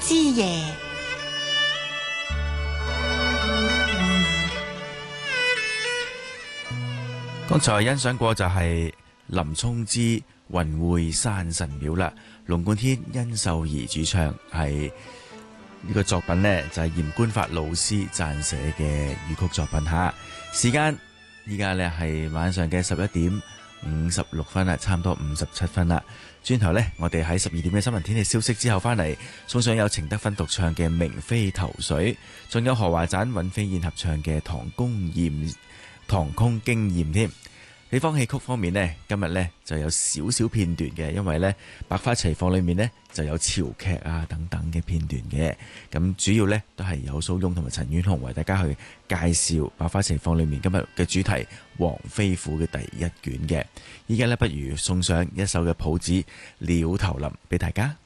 之夜。 剛才欣賞過就係林沖之《雲會山神廟》啦，龍貫天、殷秀儀主唱，係呢個作品呢，就係嚴官發老師撰寫嘅粵曲作品吓。時間依家呢係晚上嘅11:56啦，差唔多57分啦。轉頭呢，我哋喺12點嘅新聞天氣消息之後翻嚟，送上有程德芬獨唱嘅《明妃投水》，仲有何華盞、尹飛燕合唱嘅《唐宮驚艷》添。地方戲曲方面呢，今日呢就有少少片段嘅，因為呢百花齊放裏面呢就有潮劇啊等等嘅片段嘅。咁主要呢都係有蘇翁同埋陳婉紅為大家去介紹百花齊放裏面今日嘅主題《黃飛虎》嘅第一卷嘅。依家呢，不如送上一首嘅譜子《鳥頭林》俾大家。